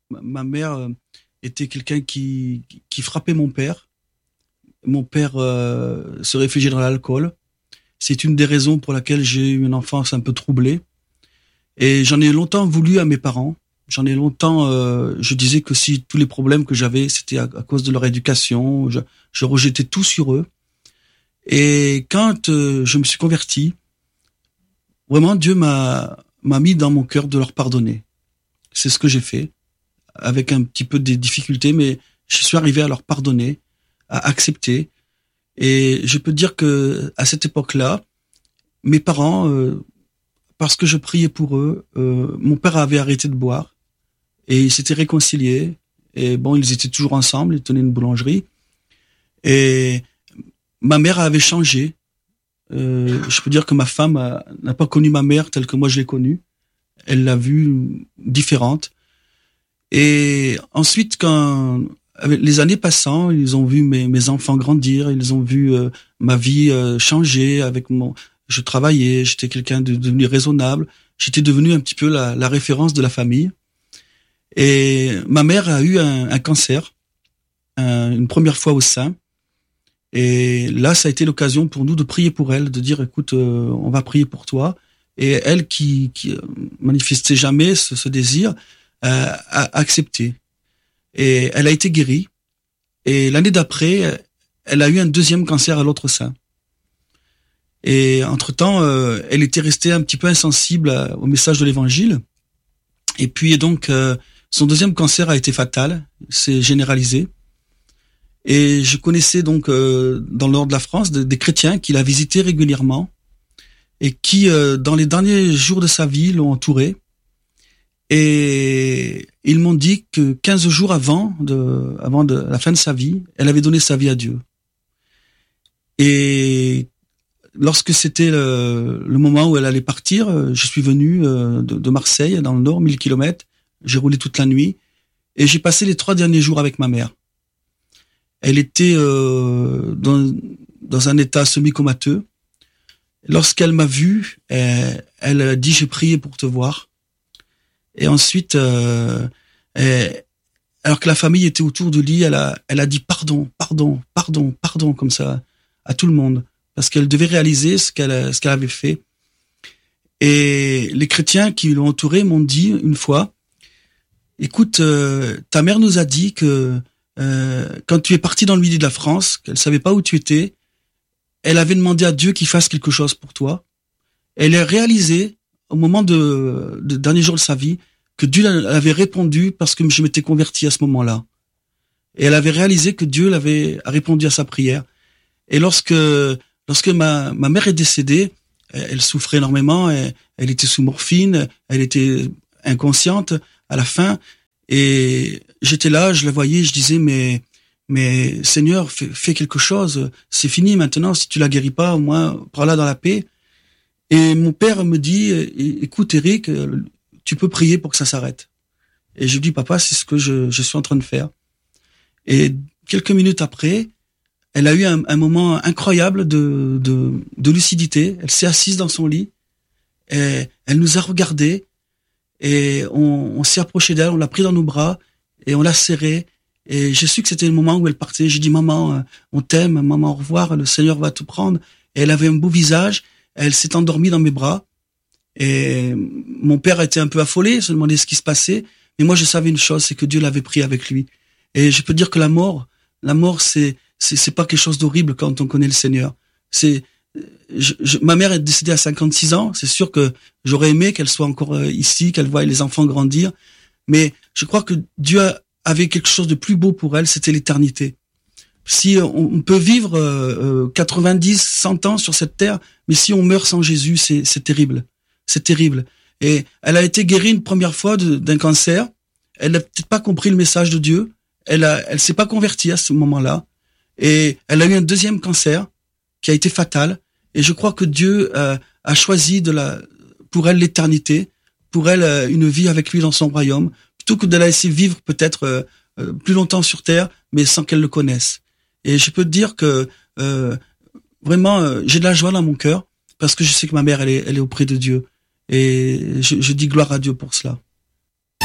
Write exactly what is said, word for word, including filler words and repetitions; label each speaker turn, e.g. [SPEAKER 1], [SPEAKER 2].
[SPEAKER 1] Ma, ma mère euh, était quelqu'un qui, qui frappait mon père. Mon père euh, se réfugiait dans l'alcool. C'est une des raisons pour laquelle j'ai eu une enfance un peu troublée. Et j'en ai longtemps voulu à mes parents. J'en ai longtemps, euh, je disais que si tous les problèmes que j'avais, c'était à, à cause de leur éducation. Je, je rejetais tout sur eux. Et quand euh, je me suis converti, vraiment Dieu m'a m'a mis dans mon cœur de leur pardonner. C'est ce que j'ai fait, avec un petit peu des difficultés, mais je suis arrivé à leur pardonner, à accepter. Et je peux dire que à cette époque-là, mes parents, euh, parce que je priais pour eux, euh, mon père avait arrêté de boire et ils s'étaient réconciliés. Et bon, ils étaient toujours ensemble, ils tenaient une boulangerie. Et ma mère avait changé. Euh, je peux dire que ma femme a, n'a pas connu ma mère telle que moi je l'ai connue. Elle l'a vue différente. Et ensuite, quand avec les années passant, ils ont vu mes, mes enfants grandir, ils ont vu euh, ma vie euh, changer. Avec mon, je travaillais, j'étais quelqu'un de devenu raisonnable. J'étais devenu un petit peu la, la référence de la famille. Et ma mère a eu un, un cancer, un, une première fois au sein. Et là, ça a été l'occasion pour nous de prier pour elle, de dire, écoute, euh, on va prier pour toi. Et elle, qui, qui manifestait jamais ce, ce désir, euh, a accepté. Et elle a été guérie. Et l'année d'après, elle a eu un deuxième cancer à l'autre sein. Et entre-temps, euh, elle était restée un petit peu insensible à, au message de l'Évangile. Et puis donc, euh, son deuxième cancer a été fatal, c'est généralisé. Et je connaissais donc euh, dans le nord de la France des, des chrétiens qui la visitaient régulièrement et qui, euh, dans les derniers jours de sa vie, l'ont entourée. Et ils m'ont dit que quinze jours avant de, avant de la fin de sa vie, elle avait donné sa vie à Dieu. Et lorsque c'était le, le moment où elle allait partir, je suis venu de, de Marseille, dans le nord, mille kilomètres. J'ai roulé toute la nuit et j'ai passé les trois derniers jours avec ma mère. Elle était euh, dans, dans un état semi-comateux. Lorsqu'elle m'a vu, elle, elle a dit « j'ai prié pour te voir ». Et ensuite, euh, elle, alors que la famille était autour du lit, elle a, elle a dit « pardon, pardon, pardon, pardon » comme ça à tout le monde. Parce qu'elle devait réaliser ce qu'elle, ce qu'elle avait fait. Et les chrétiens qui l'ont entourée m'ont dit une fois, écoute, euh, ta mère nous a dit que euh, quand tu es parti dans le milieu de la France, qu'elle savait pas où tu étais, elle avait demandé à Dieu qu'il fasse quelque chose pour toi. Elle a réalisé, au moment de, de dernier jour de sa vie, que Dieu avait répondu parce que je m'étais converti à ce moment-là. Et elle avait réalisé que Dieu l'avait a répondu à sa prière. Et lorsque Lorsque ma, ma mère est décédée, elle souffrait énormément, elle, elle était sous morphine, elle était inconsciente à la fin, et j'étais là, je la voyais, je disais, mais, mais Seigneur, fais, fais quelque chose, c'est fini maintenant, si tu la guéris pas, au moins, prends-la dans la paix. Et mon père me dit, écoute Eric, tu peux prier pour que ça s'arrête. Et je lui dis, papa, c'est ce que je, je suis en train de faire. Et quelques minutes après, elle a eu un, un moment incroyable de, de, de lucidité. Elle s'est assise dans son lit, et elle nous a regardés, et on, on s'est approché d'elle, on l'a pris dans nos bras, et on l'a serrée. Et j'ai su que c'était le moment où elle partait. J'ai dit, maman, on t'aime, maman, au revoir, le Seigneur va te prendre. Et elle avait un beau visage, elle s'est endormie dans mes bras. Et mon père était un peu affolé, se demandait ce qui se passait. Mais moi, je savais une chose, c'est que Dieu l'avait pris avec lui. Et je peux dire que la mort, la mort, c'est, c'est, c'est pas quelque chose d'horrible quand on connaît le Seigneur. C'est, je, je, ma mère est décédée à cinquante-six ans. C'est sûr que j'aurais aimé qu'elle soit encore ici, qu'elle voie les enfants grandir. Mais je crois que Dieu avait quelque chose de plus beau pour elle, c'était l'éternité. Si on, on peut vivre euh, quatre-vingt-dix, cent ans sur cette terre, mais si on meurt sans Jésus, c'est, c'est terrible. C'est terrible. Et elle a été guérie une première fois de, d'un cancer. Elle n'a peut-être pas compris le message de Dieu. Elle a, elle s'est pas convertie à ce moment-là. Et elle a eu un deuxième cancer qui a été fatal. Et je crois que Dieu euh, a choisi de la, pour elle l'éternité, pour elle euh, une vie avec lui dans son royaume, plutôt que de la laisser vivre peut-être euh, euh, plus longtemps sur terre, mais sans qu'elle le connaisse. Et je peux te dire que euh, vraiment, euh, j'ai de la joie dans mon cœur parce que je sais que ma mère, elle est, elle est auprès de Dieu. Et je, je dis gloire à Dieu pour cela.